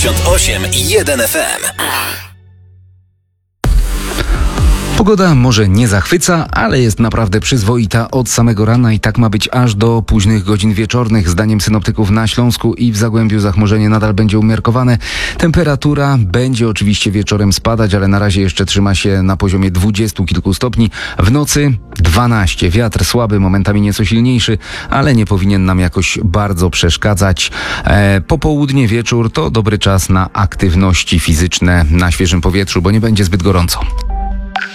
98,1 FM. Pogoda może nie zachwyca, ale jest naprawdę przyzwoita od samego rana i tak ma być aż do późnych godzin wieczornych. Zdaniem synoptyków na Śląsku i w Zagłębiu zachmurzenie nadal będzie umiarkowane. Temperatura będzie oczywiście wieczorem spadać, ale na razie jeszcze trzyma się na poziomie 20 kilku stopni. W nocy 12. Wiatr słaby, momentami nieco silniejszy, ale nie powinien nam jakoś bardzo przeszkadzać. Popołudnie, wieczór to dobry czas na aktywności fizyczne na świeżym powietrzu, bo nie będzie zbyt gorąco.